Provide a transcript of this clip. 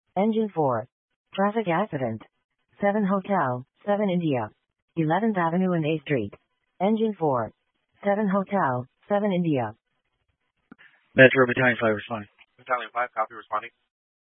Engine 4. Traffic accident. 7 Hotel, 7 India. 11th Avenue and A Street. Engine 4. 7 Hotel, 7 India. Metro Battalion 5 responding. Battalion 5, copy, responding.